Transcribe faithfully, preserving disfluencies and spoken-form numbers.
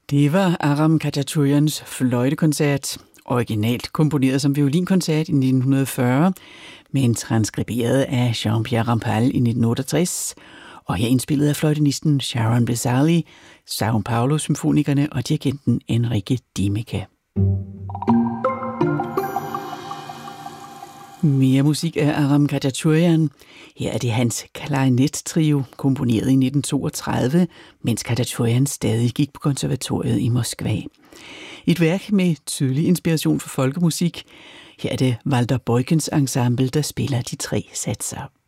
Det var Aram Khachaturians fløjtekoncert, originalt komponeret som violinkoncert i nitten fyrre, men transkriberet af Jean-Pierre Rampal i nitten otteogtres, og her indspillet af fløjtenisten Sharon Bezali, São Paulo-symfonikerne og dirigenten Enrique Dimeka. Mere musik af Aram Khachaturian. Her er det hans klarinet-trio, komponeret i nitten toogtredive, mens Khachaturian stadig gik på konservatoriet i Moskva. Et værk med tydelig inspiration for folkemusik. Her er det Walter Beukens ensemble, der spiller de tre satser.